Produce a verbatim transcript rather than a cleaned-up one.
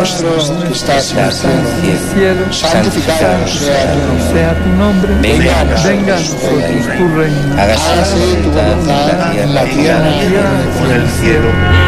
nuestro que estás en el cielo, santificado sea tu nombre, venga a venga a nosotros nosotros tu reino, hágase tu voluntad en la tierra en la tierra como en el cielo.